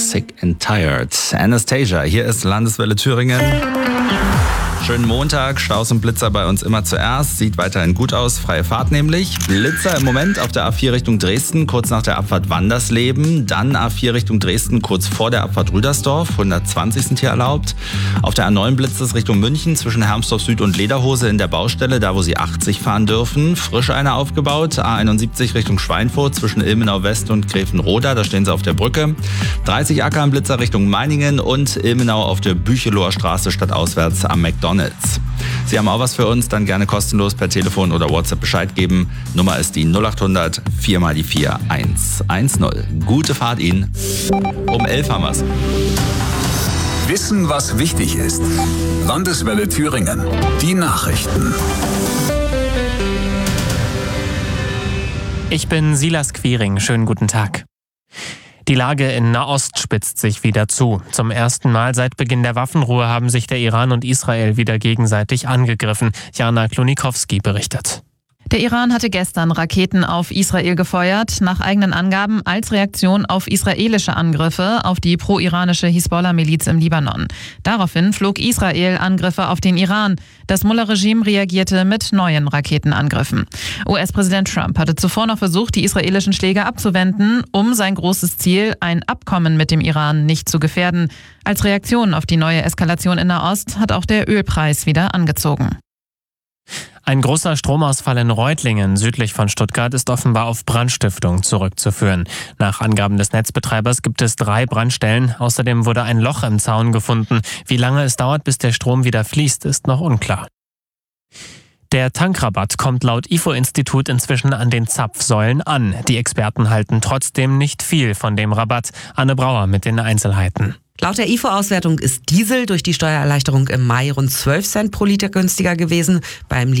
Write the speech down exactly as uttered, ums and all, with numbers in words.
Sick and Tired. Anastasia, hier ist Landeswelle Thüringen. Schönen Montag, Staus und Blitzer bei uns immer zuerst. Sieht weiterhin gut aus, freie Fahrt nämlich. Blitzer im Moment auf der A vier Richtung Dresden, kurz nach der Abfahrt Wandersleben. Dann A vier Richtung Dresden, kurz vor der Abfahrt Rüdersdorf, hundertzwanzig sind hier erlaubt. Auf der A neun blitzt es Richtung München zwischen Hermsdorf Süd und Lederhose in der Baustelle, da wo Sie achtzig fahren dürfen. Frisch eine aufgebaut, A einundsiebzig Richtung Schweinfurt zwischen Ilmenau West und Gräfenroda, da stehen Sie auf der Brücke. dreißig Acker im Blitzer Richtung Meiningen und Ilmenau auf der Bücheloher Straße stadtauswärts am McDonald's. Sie haben auch was für uns, dann gerne kostenlos per Telefon oder WhatsApp Bescheid geben. Nummer ist die null acht hundert vier mal die vier eins eins null. Gute Fahrt Ihnen. Um elf haben wir's. Wissen, was wichtig ist. Landeswelle Thüringen. Die Nachrichten. Ich bin Silas Quiring. Schönen guten Tag. Die Lage in Nahost spitzt sich wieder zu. Zum ersten Mal seit Beginn der Waffenruhe haben sich der Iran und Israel wieder gegenseitig angegriffen. Jana Klonikowski berichtet. Der Iran hatte gestern Raketen auf Israel gefeuert, nach eigenen Angaben als Reaktion auf israelische Angriffe auf die pro-iranische Hisbollah-Miliz im Libanon. Daraufhin flog Israel Angriffe auf den Iran. Das Mullah-Regime reagierte mit neuen Raketenangriffen. U S-Präsident Trump hatte zuvor noch versucht, die israelischen Schläge abzuwenden, um sein großes Ziel, ein Abkommen mit dem Iran, nicht zu gefährden. Als Reaktion auf die neue Eskalation in Nahost hat auch der Ölpreis wieder angezogen. Ein großer Stromausfall in Reutlingen südlich von Stuttgart ist offenbar auf Brandstiftung zurückzuführen. Nach Angaben des Netzbetreibers gibt es drei Brandstellen. Außerdem wurde ein Loch im Zaun gefunden. Wie lange es dauert, bis der Strom wieder fließt, ist noch unklar. Der Tankrabatt kommt laut I F O-Institut inzwischen an den Zapfsäulen an. Die Experten halten trotzdem nicht viel von dem Rabatt. Anne Brauer mit den Einzelheiten. Laut der I F O-Auswertung ist Diesel durch die Steuererleichterung im Mai rund zwölf Cent pro Liter günstiger gewesen. Beim